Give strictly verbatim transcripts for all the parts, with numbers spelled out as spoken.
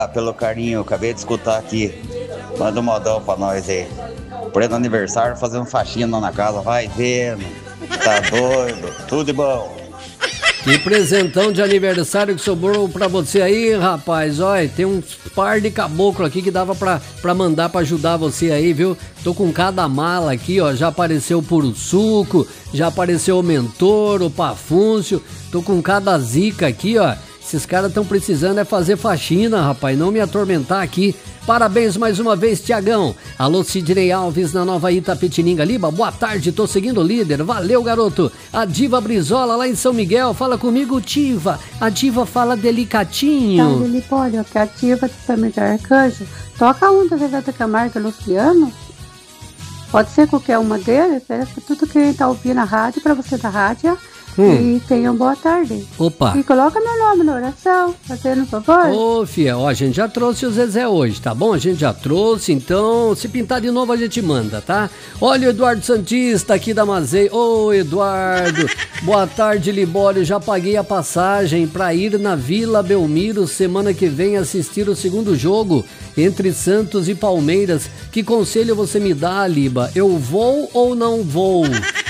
pelo carinho, eu acabei de escutar aqui. Manda um modão pra nós aí. Pleno aniversário, fazendo faxina na casa, vai vendo. Tá doido, tudo de bom. Que presentão de aniversário que sobrou pra você aí, rapaz. Olha, tem um par de caboclo aqui que dava pra, pra mandar pra ajudar você aí, viu? Tô com cada mala aqui, ó. Já apareceu o Puro Suco, já apareceu o Mentor, o Pafúncio. Tô com cada zica aqui, ó. Esses caras estão precisando é fazer faxina, rapaz, não me atormentar aqui. Parabéns mais uma vez, Tiagão. Alô, Sidney Alves na Nova Itapetininga, Liba. Boa tarde, tô seguindo o líder. Valeu, garoto. A Diva Brizola lá em São Miguel. Fala comigo, Diva. A Diva fala delicatinho. Tá, Lilipólio, que é a Diva do São Miguel Arcanjo. Toca um da Zezé Camargo e Luciano. Pode ser qualquer uma deles. É tudo que tá ouvindo na rádio, pra você da rádio. Hum. E tenham boa tarde. Opa. E coloca meu nome na oração, fazendo um favor. Ô, fiel, ó, a gente já trouxe o Zezé hoje, tá bom? A gente já trouxe, então se pintar de novo a gente manda, tá? Olha o Eduardo Santista aqui da Mazei. Ô, Eduardo, boa tarde, Libório. Já paguei a passagem pra ir na Vila Belmiro semana que vem assistir o segundo jogo entre Santos e Palmeiras. Que conselho você me dá, Liba? Eu vou ou não vou?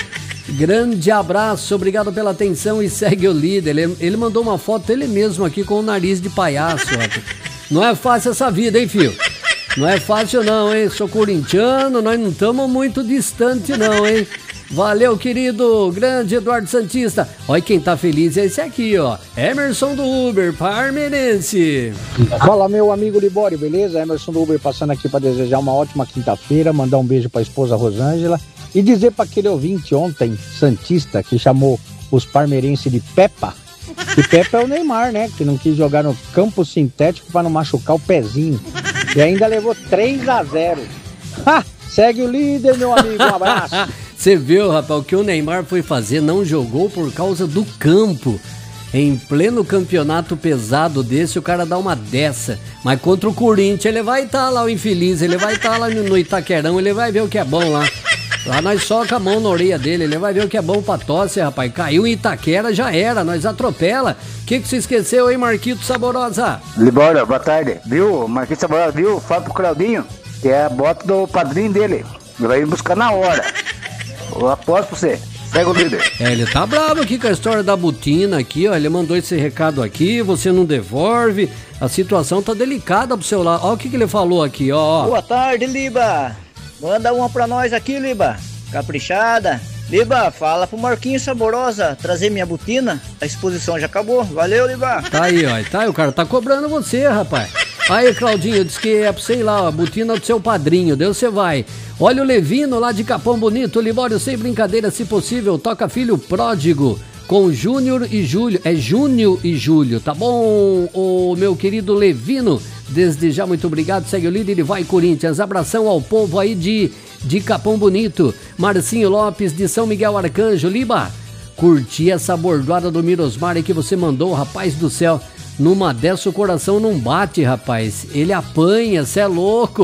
Grande abraço, obrigado pela atenção e segue o líder. Ele, ele mandou uma foto dele mesmo aqui com o nariz de palhaço. Ó. Não é fácil essa vida, hein, filho? Não é fácil não, hein? Sou corintiano, nós não estamos muito distante não, hein? Valeu, querido, grande Eduardo Santista. Olha quem tá feliz é esse aqui, ó. Emerson do Uber, parmeirense. Fala, meu amigo Libório, beleza? Emerson do Uber passando aqui para desejar uma ótima quinta-feira, mandar um beijo pra esposa Rosângela e dizer para aquele ouvinte ontem, Santista, que chamou os parmeirenses de Peppa, que Peppa é o Neymar, né? Que não quis jogar no campo sintético para não machucar o pezinho. E ainda levou três a zero. Ha! Segue o líder, meu amigo, um abraço. Você viu, rapaz, o que o Neymar foi fazer, não jogou por causa do campo. Em pleno campeonato pesado desse, o cara dá uma dessa. Mas contra o Corinthians, ele vai estar tá lá, o infeliz, ele vai estar tá lá no Itaquerão, ele vai ver o que é bom lá. Lá nós soca a mão na orelha dele, ele vai ver o que é bom pra tosse, rapaz. Caiu em Itaquera, já era, nós atropela. O que que você esqueceu, hein, Marquito Saborosa? Libório, boa tarde. Viu, Marquito Saborosa, viu? Fala pro Claudinho, que é a bota do padrinho dele. Ele vai ir buscar na hora. Eu aposto pra você. Segue o líder. É, ele tá bravo aqui com a história da botina aqui, ó. Ele mandou esse recado aqui, você não devolve. A situação tá delicada pro seu lado. Olha o que que ele falou aqui, ó. Boa tarde, Liba. Manda uma pra nós aqui, Liba. Caprichada. Liba, fala pro Marquinhos Saborosa trazer minha botina. A exposição já acabou. Valeu, Liba. Tá aí, ó. Tá aí, o cara tá cobrando você, rapaz. Aí, Claudinho, disse que é pra sei lá, a botina do seu padrinho. Deus você vai. Olha o Levino lá de Capão Bonito. Libório, sem brincadeira, se possível, toca Filho Pródigo com Júnior e Júlio. É Júnior e Júlio, tá bom, o meu querido Levino? Desde já, muito obrigado. Segue o líder e vai, Corinthians. Abração ao povo aí de, de Capão Bonito. Marcinho Lopes de São Miguel Arcanjo. Liba, curti essa bordoada do Mirosmar aí que você mandou, rapaz do céu. Numa dessa o coração não bate, rapaz. Ele apanha, cê é louco.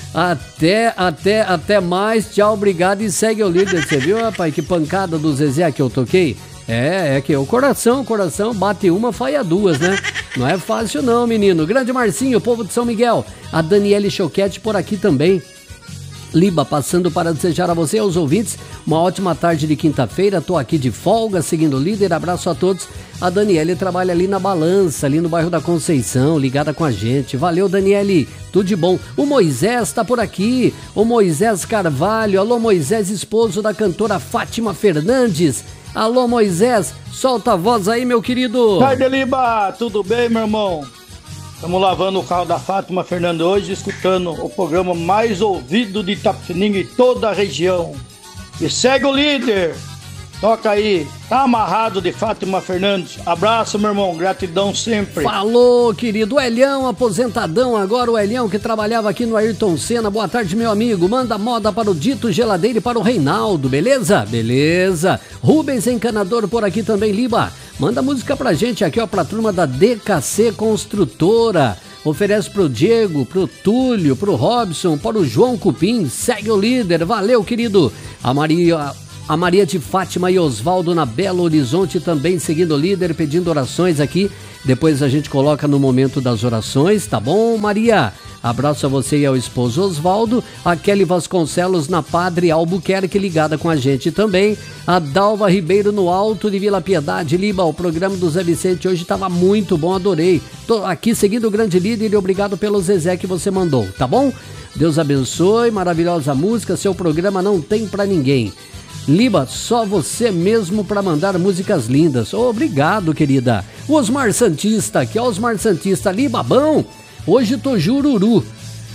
Até, até, até mais. Tchau, obrigado e segue o líder. Você viu, rapaz, que pancada do Zezé que eu toquei? É, é que o coração, o coração bate uma, faia duas, né? Não é fácil não, menino. Grande Marcinho, povo de São Miguel. A Daniele Choquete por aqui também. Liba, passando para desejar a você e aos ouvintes uma ótima tarde de quinta-feira. Tô aqui de folga, seguindo o líder. Abraço a todos. A Daniele trabalha ali na Balança, ali no bairro da Conceição, ligada com a gente. Valeu, Daniele. Tudo de bom. O Moisés tá por aqui. O Moisés Carvalho. Alô, Moisés, esposo da cantora Fátima Fernandes. Alô, Moisés, solta a voz aí, meu querido. Tarde, Liba, tudo bem, meu irmão? Estamos lavando o carro da Fátima Fernandes hoje, escutando o programa mais ouvido de Itapetininga e toda a região. E segue o líder. Toca aí, tá amarrado de Fátima Fernandes. Abraço, meu irmão, gratidão sempre. Falou, querido. O Elião, aposentadão agora, o Elião que trabalhava aqui no Ayrton Senna. Boa tarde, meu amigo. Manda moda para o Dito Geladeira e para o Reinaldo, beleza? Beleza. Rubens Encanador por aqui também, Liba. Manda música pra gente aqui, ó, pra turma da D K C Construtora. Oferece pro Diego, pro Túlio, pro Robson, para o João Cupim. Segue o líder. Valeu, querido. A Maria... A Maria de Fátima e Osvaldo na Belo Horizonte também seguindo o líder, pedindo orações aqui. Depois a gente coloca no momento das orações, tá bom, Maria? Abraço a você e ao esposo Osvaldo. A Kelly Vasconcelos na Padre Albuquerque ligada com a gente também. A Dalva Ribeiro no Alto de Vila Piedade. Liba, o programa do Zé Vicente hoje estava muito bom, adorei. Tô aqui seguindo o grande líder e obrigado pelo Zezé que você mandou, tá bom? Deus abençoe, maravilhosa música, seu programa não tem pra ninguém. Liba, só você mesmo para mandar músicas lindas. Oh, obrigado, querida. O Osmar Santista, aqui é o Osmar Santista. Liba, bom, hoje tô jururu,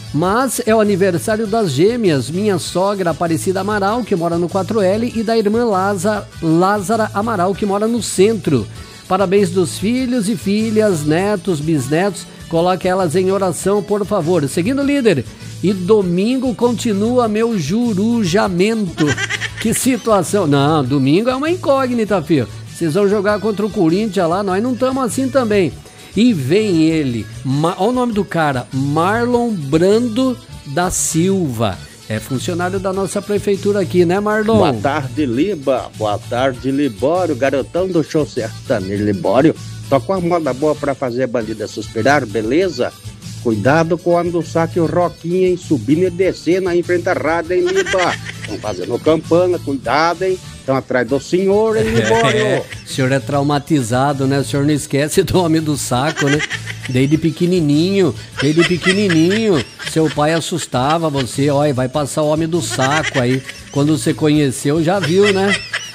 mas é o aniversário das gêmeas, minha sogra Aparecida Amaral, que mora no quatro L, e da irmã Lázara, Lázara Amaral, que mora no centro. Parabéns dos filhos e filhas, netos, bisnetos, coloque elas em oração, por favor. Seguindo o líder, e domingo continua meu jurujamento. Que situação. Não, domingo é uma incógnita, filho. Vocês vão jogar contra o Corinthians lá, nós não estamos assim também. E vem ele, Ma... olha o nome do cara, Marlon Brando da Silva. É funcionário da nossa prefeitura aqui, né, Marlon? Boa tarde, Liba. Boa tarde, Libório, garotão do show sertanejo. Libório, toca uma moda boa pra fazer a bandida suspirar, beleza? Cuidado quando saque o Roquinha, hein? Subindo e descendo aí em frente à rádio, hein, Liba? Estão fazendo campana, cuidado, hein? Estão atrás do senhor, hein, Libório? É, o senhor é traumatizado, né? O senhor não esquece do homem do saco, né? Desde pequenininho, desde pequenininho, seu pai assustava você, olha, vai passar o homem do saco aí. Quando você conheceu, já viu, né?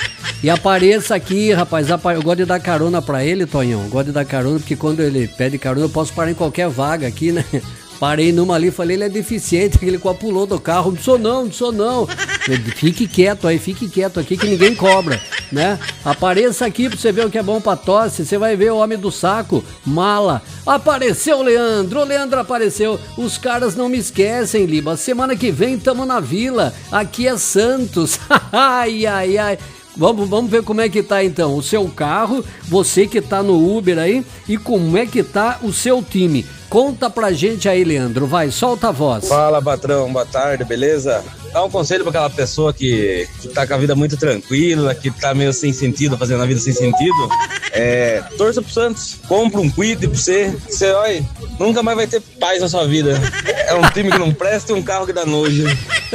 E apareça aqui, rapaz, eu gosto de dar carona pra ele, Tonhão, eu gosto de dar carona, porque quando ele pede carona, eu posso parar em qualquer vaga aqui, né? Parei numa ali, falei, ele é deficiente, ele pulou do carro, não sou não, não sou não. Fique quieto aí, fique quieto aqui que ninguém cobra, né? Apareça aqui pra você ver o que é bom pra tosse, você vai ver o homem do saco, mala. Apareceu o Leandro, o Leandro apareceu, os caras não me esquecem, Liba, semana que vem tamo na vila, aqui é Santos, ai, ai, ai. Vamos, vamos ver como é que tá então o seu carro, você que tá no Uber aí, e como é que tá o seu time. Conta pra gente aí, Leandro, vai, solta a voz. Fala, patrão, boa tarde, beleza? Dá um conselho pra aquela pessoa que, que tá com a vida muito tranquila, que tá meio sem sentido, fazendo a vida sem sentido. É, torça pro Santos, compra um quid pra você, você, olha, nunca mais vai ter paz na sua vida. É um time que não presta e um carro que dá nojo.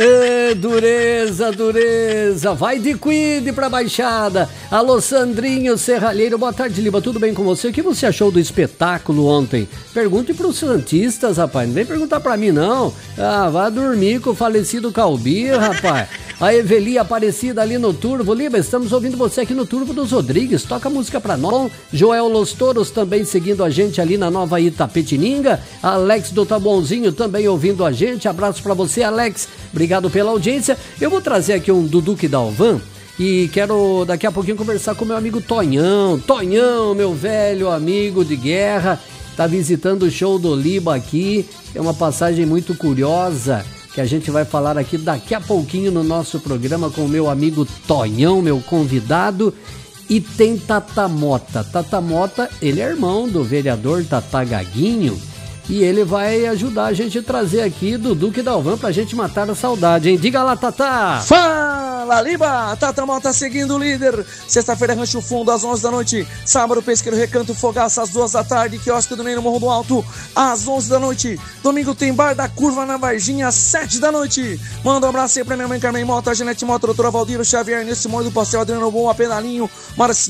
É, dureza, dureza, vai de quid pra Baixada. Alô, Sandrinho Serralheiro, boa tarde, Liba, tudo bem com você? O que você achou do espetáculo ontem? Pergunte pros santistas, rapaz, não vem perguntar pra mim não. Ah, vá dormir com o falecido Calbi, rapaz. A Eveli Aparecida ali no Turbo. Liba, estamos ouvindo você aqui no Turbo dos Rodrigues. Toca música pra nós. Joel Los Toros também seguindo a gente ali na Nova Itapetininga. Alex do Tabuãozinho também ouvindo a gente. Abraço pra você, Alex. Obrigado pela audiência. Eu vou trazer aqui um Duduque Dalvan e quero daqui a pouquinho conversar com meu amigo Tonhão. Tonhão, meu velho amigo de guerra, tá visitando o show do Liba aqui. É uma passagem muito curiosa que a gente vai falar aqui daqui a pouquinho no nosso programa com o meu amigo Tonhão, meu convidado. E tem Tata Mota. Tata Mota, ele é irmão do vereador Tata Gaguinho. E ele vai ajudar a gente a trazer aqui do Duque Dalvan pra gente matar a saudade, hein? Diga lá, Tata! Fala, Liba! Tata Mota seguindo o líder. Sexta-feira, Rancho Fundo, às onze da noite. Sábado, Pesqueiro Recanto, Fogaça, às duas da tarde. Quiosque do Meio no Morro do Alto, às onze da noite. Domingo tem Bar da Curva na Varginha, às sete da noite. Manda um abraço aí pra minha mãe Carmen Mota, a Janete Mota, a doutora Valdir, o Xavier, nesse Morro do Pastel, Adriano Bom, a Pedalinho, Marcinho.